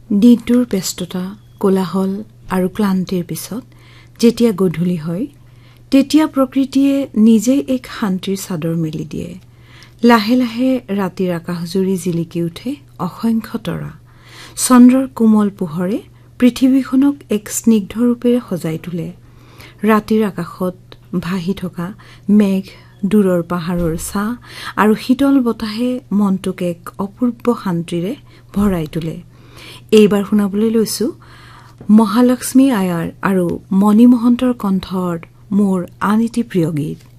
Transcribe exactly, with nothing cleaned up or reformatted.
দিনটোৰ ব্যস্ততা, কোলাহল আৰু ক্লান্তিৰ পিছত যেতিয়া গধূলি হয়, তেতিয়া প্ৰকৃতিয়ে নিজেই এক শান্তিৰ চাদৰ মেলি দিয়ে। লাহে লাহে ৰাতিৰ আকাশজুৰি জিলিকি উঠে অসংখ্য তৰা। চন্দ্ৰৰ কোমল পোহৰে পৃথিৱীখনক এক স্নিগ্ধ ৰূপেৰে সজাই তোলে। ৰাতিৰ আকাশত ভাহি থকা মেঘ, দূৰৰ পাহাৰৰ ছাঁ আৰু শীতল বতাহে মনটোক এক অপূৰ্ব শান্তিৰে ভৰাই তোলে। এইবাৰ শুনাবলৈ লৈছো মহালক্ষ্মী আয়াৰ আৰু মণি মহন্তৰ কণ্ঠৰ মোৰ আন এটি প্ৰিয় গীত।